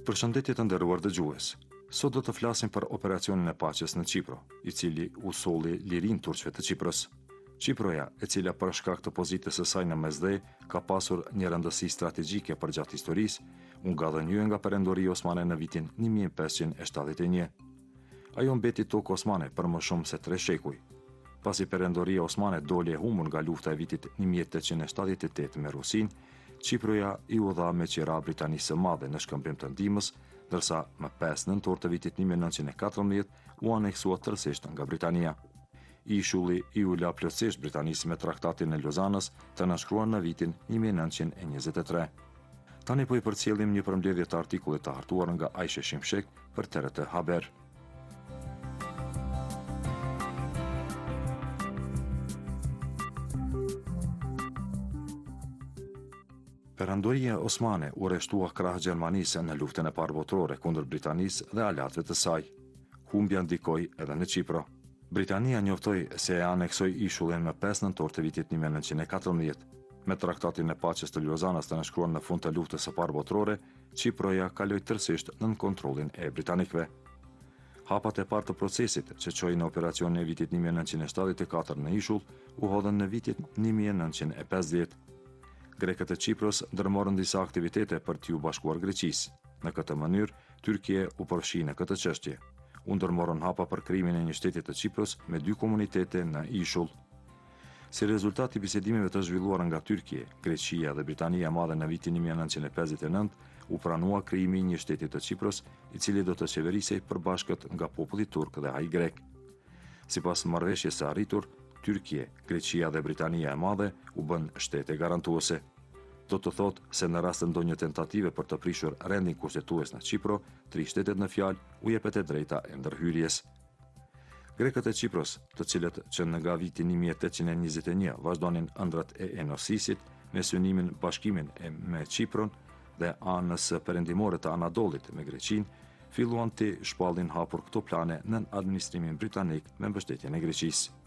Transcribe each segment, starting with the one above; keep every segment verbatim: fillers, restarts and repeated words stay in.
Përshëndetje të nderuar dëgjues. Sot do të flasim për operacionin e paqes në Çipro, i cili u solli lirinë turqve të Çiprës. Çiproja, e cila për shkak të pozitës së saj në Mesdhe ka pasur një rëndësi strategjike për gjatë historisë, u ngadhënjue nga Perendoria Osmane në vitin një mijë e pesëqind e shtatëdhjetë e një. Ajo mbeti tokë osmane për më shumë se tre shekuj. Pasi Perendoria Osmane doli e humbur nga lufta e vitit një mijë e tetëqind e shtatëdhjetë e tetë me Rusin, Çiproja i u dha me qira Britanisë së Madhe në shkëmbim të ndihmës, ndërsa më pesë nëntor të vitit një mijë e nëntëqind e katërmbëdhjetë u aneksua tërësisht nga Britania. Ishulli i u la plotësisht Britanisë me traktatin e Lozanës, të nënshkruar në vitin një mijë e nëntëqind e njëzet e tre. Tani po i përcjellim një përmbledhje të artikullit të hartuar nga Ajshe Shimshek për T R T Haber. Perendoria Osmane u rreshtua krah Gjermanisë në luftën e parë botërore kundër Britanisë dhe aleatëve të saj. Humbja ndikoi edhe në Çipro. Britania njoftoi se e aneksoi ishullin më pesë nëntor të vitit një mijë e nëntëqind e katërmbëdhjetë. Me traktatin e paqes të Lozanës të nënshkruar në fund të luftës së parë botërore, Çiproja kaloi tërësisht nën kontrollin e britanikëve. Hapat e parë të procesit që çoi në operacionin e vitit një mijë e nëntëqind e shtatëdhjetë e katër në ishull u hodhën në vitin një mijë e nëntëqind e pesëdhjetë. Grekët e Çipros ndërmorën disa aktivitete për t'ju bashkuar Greqisë. Në këtë mënyrë, Tyrkia u përfshi në këtë çështje. U ndërmorën hapa për krijimin e një shteti të Çipros me dy komunitete në ishull. Si rezultat i bisedimeve të zhvilluara nga Tyrkia, Greqia dhe Britania e Madhe në vitin një mijë e nëntëqind e pesëdhjetë e nëntë, u pranua krijimi i një shteti të Çipros, i cili do të qeverisej përbashkët nga populli turk dhe ai grek. Sipas marrëveshjes së arritur, Tyrkia, Greqia dhe Britania e Madhe u bën shtete garantuese. Do të thotë se në rast të ndonjë tentative për të prishur rendin kushtetues në Çipro, tri shtetet në fjalë u jepet e drejta e ndërhyrjes. Grekët e Çipros, të cilët që nga viti një mijë e tetëqind e njëzet e një vazhdonin ëndrat e Enosisit me synimin bashkimin e me Çipron dhe anës perëndimore të Anadolit me Greqinë, filluan të shpallin hapur këto plane nën administrimin britanik me mbështetjen e Greqisë.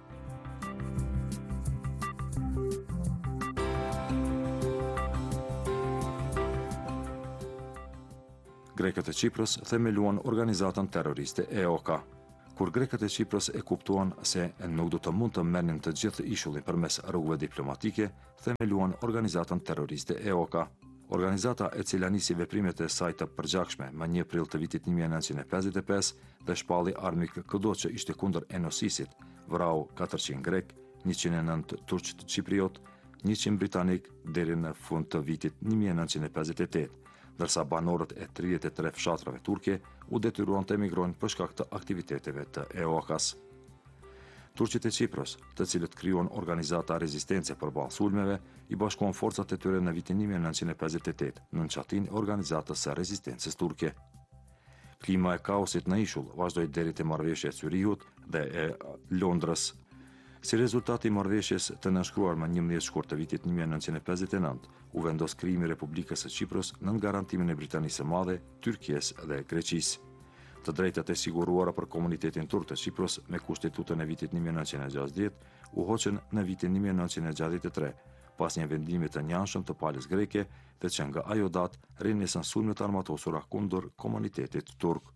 Grekët e Çipros themeluan organizatën terroriste E O K A. Kur grekët e Çipros e kuptuan se nuk do të mund të merrnin të gjithë ishullin përmes rrugëve diplomatike, themeluan organizatën terroriste E O K A. Organizata, e cila nisi veprimet e saj të përgjakshme më një prill të vitit një mijë e nëntëqind e pesëdhjetë e pesë dhe shpalli armik kudo që ishte kundër Enosisit, vrau katërqind grek, njëqind e nëntë turq çipriot, njëqind britanik deri në fund të vitit një mijë e nëntëqind e pesëdhjetë e tetë. Ndërsa banorët e tridhjetë e tre fshatrave turke u detyruan të emigrojnë për shkak të aktiviteteve të E O K A-s. Turqit e Çipros, të cilët krijuan organizata rezistence përballë sulmeve, i bashkuan forcat e tyre në vitin një mijë e nëntëqind e pesëdhjetë e tetë në çatin e organizatës së rezistencës turke. Klima e kaosit në ishull vazhdoi deri te marrëveshja e Zyrihut dhe e Londrës. Si rezultat i marrëveshjes të nënshkruar më njëmbëdhjetë shkurt të vitit një mijë e nëntëqind e pesëdhjetë e nëntë, u vendos krijimi i Republikës së Çipros nën garantimin e Britanisë së Madhe, Tyrkisë dhe Greqisë. Të drejtat e siguruara për komunitetin turk të Çipros me kushtetutën e vitit një mijë e nëntëqind e gjashtëdhjetë u hoqën në vitin një mijë e nëntëqind e gjashtëdhjetë e tre, pas një vendimi të njanshëm të palës greke dhe që nga ajo datë rrinisën sulmet armatosura kundër komunitetit turk.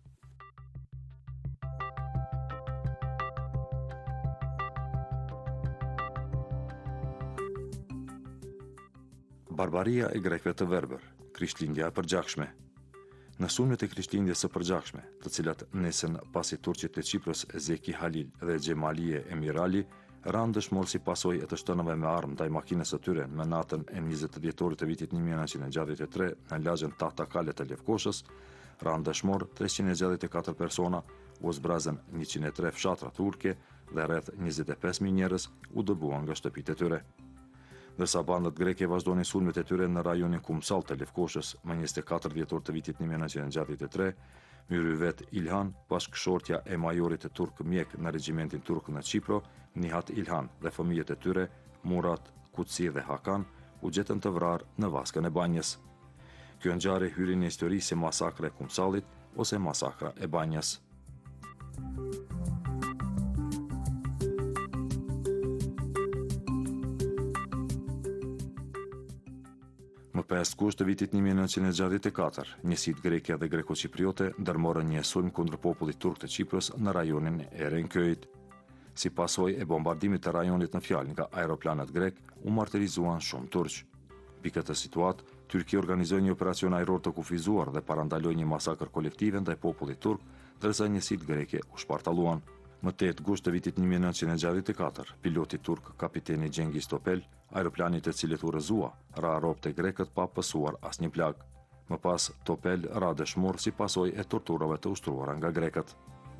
Barbaria e grekëve të verbër, krishtlindja e përgjakshme. Në sulmet e krishtlindjes së përgjakshme, të cilat nesën pasi turqit e Çipros Zeki Halil dhe Xhemalie Emirali ranë dëshmorë si pasojë e të shtënëve me armë ndaj makinës së tyre në natën e njëzet dhjetorit të vitit një mijë e nëntëqind e gjashtëdhjetë e tre në lagjën Tahtakale të Lefkoshës, ranë dëshmorë treqind e gjashtëdhjetë e katër persona, u zbrazën njëqind e tre fshatra turke dhe rreth njëzet e pesë mijë njerëz u dëbuan nga shtëpitë e tyre. Ndërsa bandët greke vazhdonin sulmet e tyre në rajonin Kumsall të Lefkoshës më njëzet e katër dhjetor të vitit një mijë e nëntëqind e gjashtëdhjetë e tre, Myryvet Ilhan, bashkëshortja e majorit të turk mjek në regjimentin turk në Çipro, Nihat Ilhan dhe fëmijët e tyre, Murat, Kutsi dhe Hakan, u gjetën të vrarë në vaskën e banjës. Kjo ngjarje hyri në histori si masakra e Kumsallit ose masakra e banjës. Më pesë gusht të vitit një mijë e nëntëqind e gjashtëdhjetë e katër, njësitë greke dhe greko-cipriote ndërmorën një sulm kundër popullit turk të Çipros në rajonin e Erenköit. Si pasojë e bombardimit të rajonit në fjalë nga aeroplanet grek, u martirizuan shumë turq. Mbi këtë situatë, Tyrkia organizoi një operacion ajror të kufizuar dhe parandaloi një masakër kolektive ndaj popullit turk, ndërsa njësitë greke u shpartalluan. Më tetë gusht të vitit një mijë e nëntëqind e gjashtëdhjetë e katër, piloti turk kapiteni Cengiz Topel, aeroplani i cilit u rrëzua, ra ropte grekët pa pësuar asnjë plag. Më pas, Topel ra dëshmor si pasojë e torturave të ushtruara nga grekët.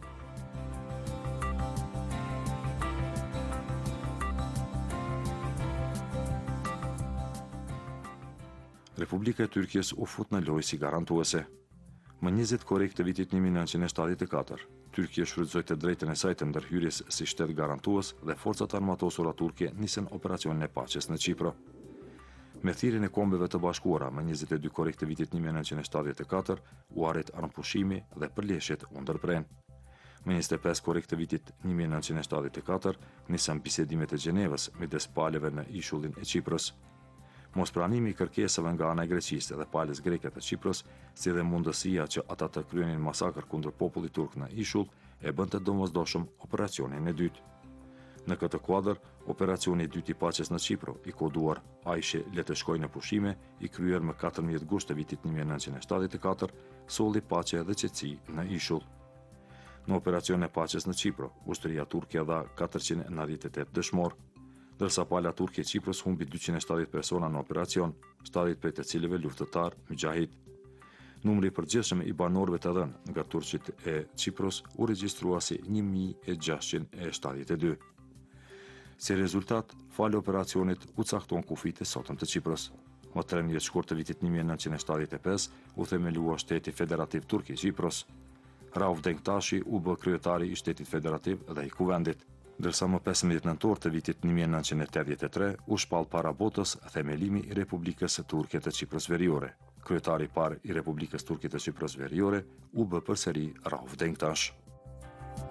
Republika e Tyrkisë u fut në lojë si garantuese. Më njëzet korrik të vitit një mijë e nëntëqind e shtatëdhjetë e katër, Tyrkia shfrytëzoi të drejtën e saj të ndërhyrjes si shtet garantues dhe forcat armatosura turke nisën operacionin e paqes në Çipro. Me thirrjen e Kombeve të Bashkuara më njëzet e dy korrik të vitit një mijë e nëntëqind e shtatëdhjetë e katër, u arrit armpushimi dhe përleshjet u ndërpren. Më njëzet e pesë korrik të vitit një mijë e nëntëqind e shtatëdhjetë e katër, nisën bisedimet e Gjenevës midis palëve në ishullin e Çipros. Mospranimi i kërkesave nga ana e Greqisë dhe palës greke të Çipros, si dhe mundësia që ata të kryenin masakër kundër popullit turk në ishull, e bënte domosdoshëm operacionin e dytë. Në këtë kuadër, operacioni i dytë i paqes në Çipro, i koduar Ajshe le të shkojë në pushime, i kryer më katërmbëdhjetë gusht të vitit një mijë e nëntëqind e shtatëdhjetë e katër, solli paqe dhe qetësi në ishull. Në operacionin e paqes në Çipro, ushtria turke dha katërqind e nëntëdhjetë e tetë dëshmor, ndërsa pala turke e Çipros humbi dyqind e shtatëdhjetë persona në operacion, shtatëdhjetë prej të cilëve luftëtar mujahid. Numri i përgjithshëm i banorëve të dhënë nga turqit e Çipros u regjistrua si një mijë e gjashtëqind e shtatëdhjetë e dy. Si rezultat, falë operacionit u caktuan kufit e sotëm të Çipros. Më tretëmbëdhjetë shkurt të vitit një mijë e nëntëqind e shtatëdhjetë e pesë u themelua shteti federativ turk i Çipros. Rauf Denktashi u bë kryetari i shtetit federativ dhe i kuvendit, ndërsa më pesëmbëdhjetë nëntor të vitit një mijë e nëntëqind e tetëdhjetë e tre u shpall para botës themelimi i Republikës Turke të Çipros Veriore. Kryetari i parë i Republikës Turke të Çipros Veriore u bë përsëri Rauf Denktash.